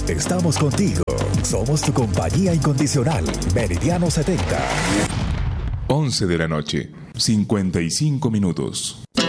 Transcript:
Estamos contigo. Somos tu compañía incondicional. Meridiano 70. 11 de la noche, 55 minutos.